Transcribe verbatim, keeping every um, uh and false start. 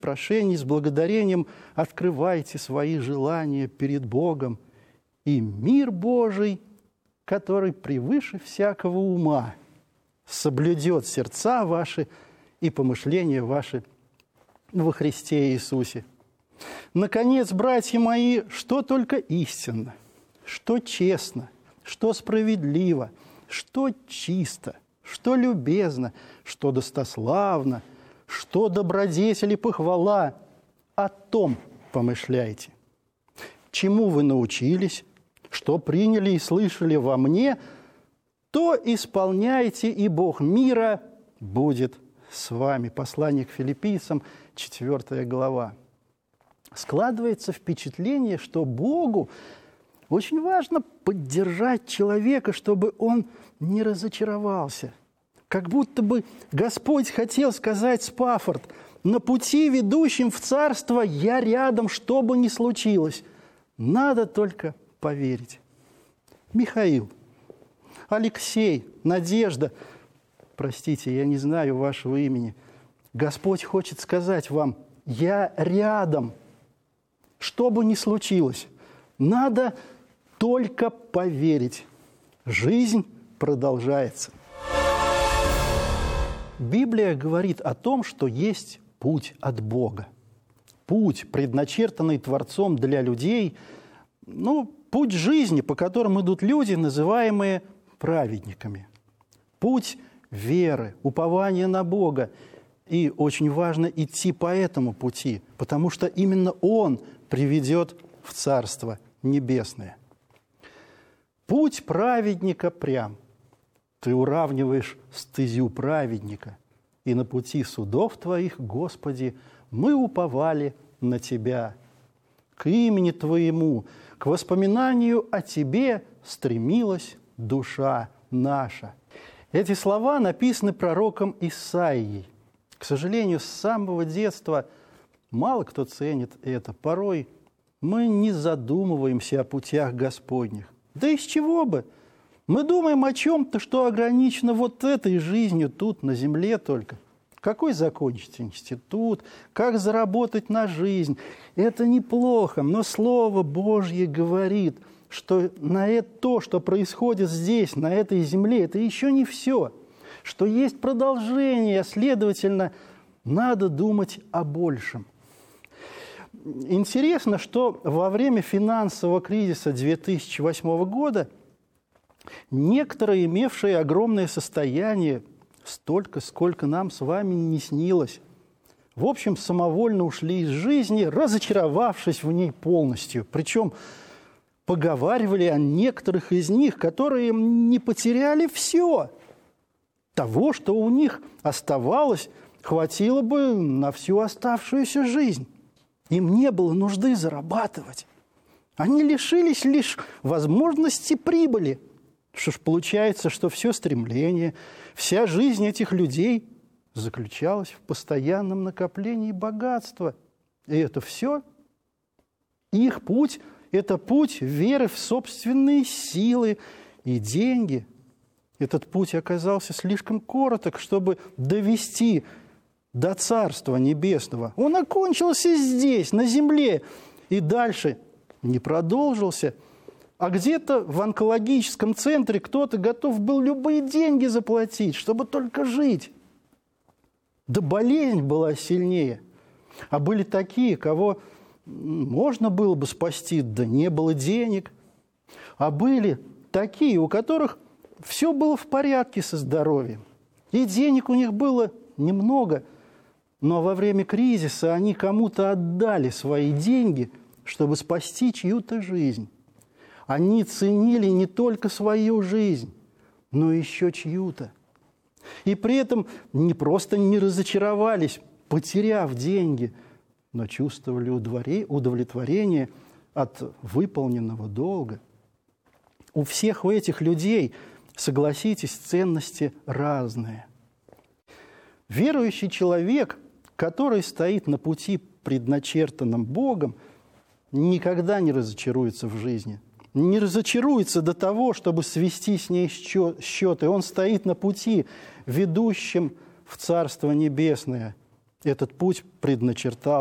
прошений, с благодарением открывайте свои желания перед Богом, и мир Божий, который превыше всякого ума, соблюдет сердца ваши и помышления ваши во Христе Иисусе. Наконец, братья мои, что только истинно, что честно, что справедливо, что чисто, что любезно, что достославно, что добродетель и похвала, о том помышляйте. Чему вы научились, что приняли и слышали во мне, то исполняйте, и Бог мира будет с вами. Послание к Филиппийцам, четвёртая глава. Складывается впечатление, что Богу очень важно поддержать человека, чтобы он не разочаровался. Как будто бы Господь хотел сказать Спаффорд: на пути, ведущем в царство, я рядом, что бы ни случилось. Надо только поверить. Михаил, Алексей, Надежда, простите, я не знаю вашего имени. Господь хочет сказать вам: я рядом, что бы ни случилось. Надо только поверить. Жизнь продолжается. Библия говорит о том, что есть путь от Бога. Путь, предначертанный Творцом для людей, ну, путь жизни, по которому идут люди, называемые праведниками. Путь веры, упования на Бога. И очень важно идти по этому пути, потому что именно Он приведет в Царство Небесное. Путь праведника прям. Ты уравниваешь стезю праведника, и на пути судов Твоих, Господи, мы уповали на Тебя. К имени Твоему, к воспоминанию о Тебе стремилась душа наша. Эти слова написаны пророком Исаией. К сожалению, с самого детства мало кто ценит это. Порой мы не задумываемся о путях Господних. Да из чего бы? Мы думаем о чем-то, что ограничено вот этой жизнью тут, на земле только. Какой закончить институт, как заработать на жизнь. Это неплохо, но Слово Божье говорит, что на это, то, что происходит здесь, на этой земле, это еще не все. Что есть продолжение, следовательно, надо думать о большем. Интересно, что во время финансового кризиса две тысячи восьмого года некоторые, имевшие огромное состояние, столько, сколько нам с вами не снилось, в общем, самовольно ушли из жизни, разочаровавшись в ней полностью. Причем поговаривали о некоторых из них, которые не потеряли все. Того, что у них оставалось, хватило бы на всю оставшуюся жизнь. Им не было нужды зарабатывать. Они лишились лишь возможности прибыли. Что ж, получается, что все стремление, вся жизнь этих людей заключалась в постоянном накоплении богатства. И это все. Их путь – это путь веры в собственные силы и деньги. Этот путь оказался слишком короток, чтобы довести до Царства Небесного. Он окончился здесь, на земле, и дальше не продолжился. А где-то в онкологическом центре кто-то готов был любые деньги заплатить, чтобы только жить. Да болезнь была сильнее. А были такие, кого можно было бы спасти, да не было денег. А были такие, у которых все было в порядке со здоровьем. И денег у них было немного, но во время кризиса они кому-то отдали свои деньги, чтобы спасти чью-то жизнь. Они ценили не только свою жизнь, но еще чью-то. И при этом не просто не разочаровались, потеряв деньги, но чувствовали удовлетворение от выполненного долга. У всех у этих людей, согласитесь, ценности разные. Верующий человек, который стоит на пути, предначертанном Богом, никогда не разочаруется в жизни. Не разочаруется до того, чтобы свести с ней счеты. Он стоит на пути, ведущем в Царство Небесное. Этот путь предначертал